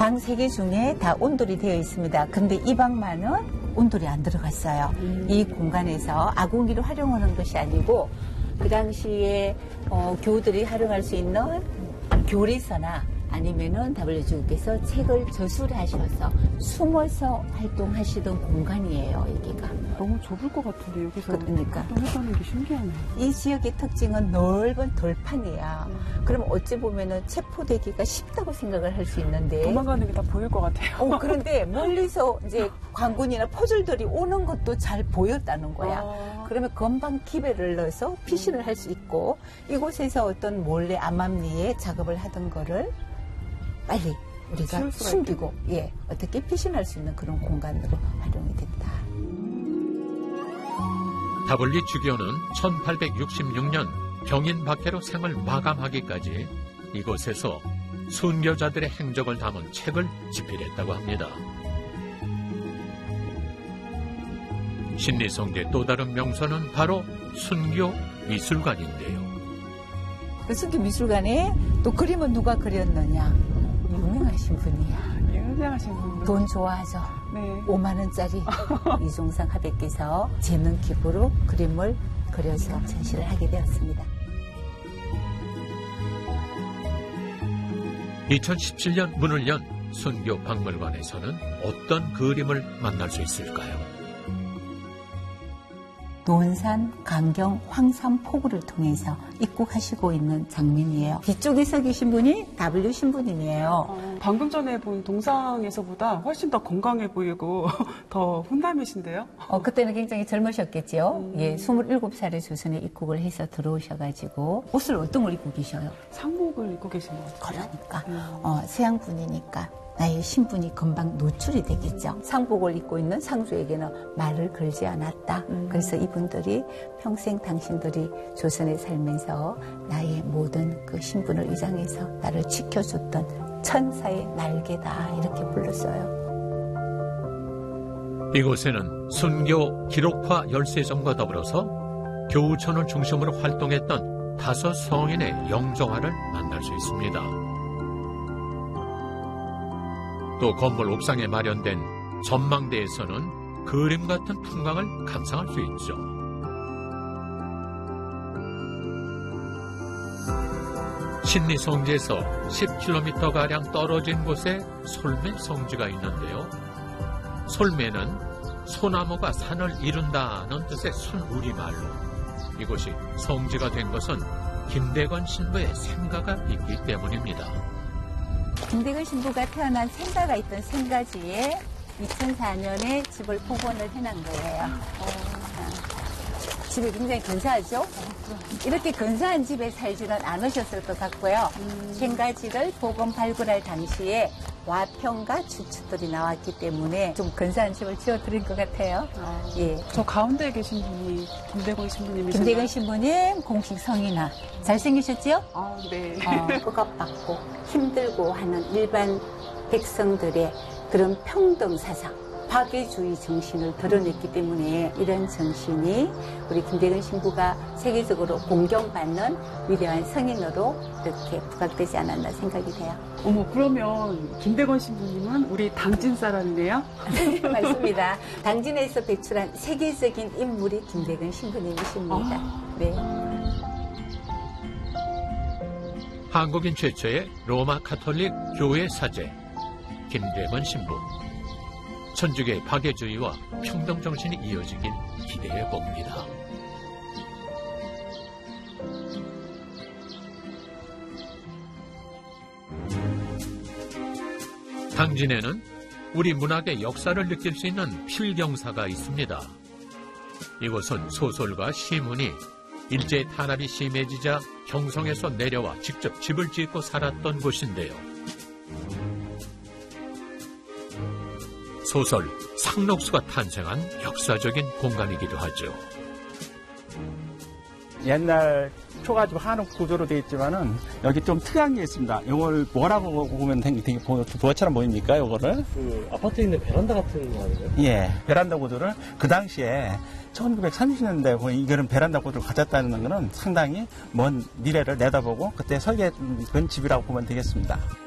방 3개 중에 다 온돌이 되어 있습니다. 근데 이 방만은 온돌이 안 들어갔어요. 이 공간에서 아궁이를 활용하는 것이 아니고 그 당시에 교우들이 활용할 수 있는 교리서나 아니면은 WG께서 책을 저술하셔서 숨어서 활동하시던 공간이에요, 여기가. 너무 좁을 것 같은데 여기서 그러니까. 활동했다는 게 신기하네요. 이 지역의 특징은 넓은 돌판이야. 그럼 어찌 보면은 체포되기가 쉽다고 생각을 할 수 있는데. 도망가는 게 다 보일 것 같아요. 그런데 멀리서 이제 관군이나 포졸들이 오는 것도 잘 보였다는 거야. 그러면 건방 기배를 넣어서 피신을 할 수 있고 이곳에서 어떤 몰래 암암리에 작업을 하던 거를 빨리 우리가 숨기고 어떻게 피신할 수 있는 그런 공간으로 활용이 됐다. W 주교는 1866년 병인 박해로 생을 마감하기까지 이곳에서 순교자들의 행적을 담은 책을 집필했다고 합니다. 신리성지의 또 다른 명소는 바로 순교 미술관인데요. 그 순교 미술관에 또 그림은 누가 그렸느냐? 유명하신 분이야. 유명하신 분. 돈 좋아하죠. 네. 5만 원짜리 이종상 화백께서 재능 기부로 그림을 그려서 전시를 하게 되었습니다. 2017년 문을 연 순교 박물관에서는 어떤 그림을 만날 수 있을까요? 논산, 강경, 황산 포구를 통해서 입국하시고 있는 장면이에요. 뒤쪽에 서 계신 분이 W 신부님이에요. 방금 전에 본 동상에서보다 훨씬 더 건강해 보이고 더 훈남이신데요? 그때는 굉장히 젊으셨겠죠. 27살에 조선에 입국을 해서 들어오셔가지고 옷을 어떤 걸 입고 계셔요? 상복을 입고 계신 것 같아요. 그러니까 서양분이니까 나의 신분이 금방 노출이 되겠죠. 상복을 입고 있는 상주에게는 말을 걸지 않았다. 그래서 이분들이 평생 당신들이 조선에 살면서 나의 모든 그 신분을 위장해서 나를 지켜줬던 천사의 날개다 이렇게 불렀어요. 이곳에는 순교 기록화 열세정과 더불어서 교우천을 중심으로 활동했던 5 성인의 영정화를 만날 수 있습니다. 또 건물 옥상에 마련된 전망대에서는 그림 같은 풍광을 감상할 수 있죠. 신리성지에서 10km가량 떨어진 곳에 솔매 성지가 있는데요. 솔매는 소나무가 산을 이룬다는 뜻의 순우리말로 이곳이 성지가 된 것은 김대건 신부의 생가가 있기 때문입니다. 김대건 신부가 태어난 생가가 있던 생가지에 2004년에 집을 복원을 해놓은 거예요. 집이 굉장히 근사하죠? 이렇게 근사한 집에 살지는 않으셨을 것 같고요. 생가지를 복원 발굴할 당시에 와평과 주춧돌이 나왔기 때문에 좀 근사한 집을 지어드린 것 같아요. 저 가운데 계신 분이 김대건 신부님이신가요? 김대건 신부님 공식 성인화. 잘생기셨지요? 네. 억압받고 힘들고 하는 일반 백성들의 그런 평등 사상, 파괴주의 정신을 드러냈기 때문에 이런 정신이 우리 김대건 신부가 세계적으로 공경받는 위대한 성인으로 이렇게 부각되지 않았나 생각이 돼요. 어머, 그러면 김대건 신부님은 우리 당진 사람이네요? 맞습니다. 당진에서 배출한 세계적인 인물이 김대건 신부님이십니다. 네. 한국인 최초의 로마 가톨릭 교회 사제 김대건 신부. 천주교의 파괴주의와 평등 정신이 이어지길 기대해 봅니다. 당진에는 우리 문학의 역사를 느낄 수 있는 필경사가 있습니다. 이곳은 소설가 시문이 일제 탄압이 심해지자 경성에서 내려와 직접 집을 짓고 살았던 곳인데요. 소설 상록수가 탄생한 역사적인 공간이기도 하죠. 옛날 초가집 한옥 구조로 되어 있지만은 여기 좀 특이한 게 있습니다. 이걸 뭐라고 보면 되게 뭐처럼 보입니까? 이거를 그 아파트에 있는 베란다 같은 거 아닌가요? 예, 베란다 구조를 그 당시에 1930년대 이거는 베란다 구조를 가졌다는 것은 상당히 먼 미래를 내다보고 그때 설계된 집이라고 보면 되겠습니다.